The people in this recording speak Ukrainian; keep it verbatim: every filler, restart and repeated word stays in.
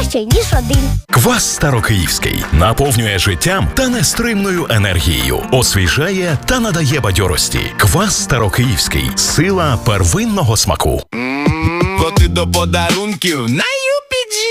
краще, ніж один. Квас Старокиївський наповнює життям та нестримною енергією, освіжає та надає бадьорості. Квас Старокиївський – сила первинного смаку. Ммм, от і до подарунків най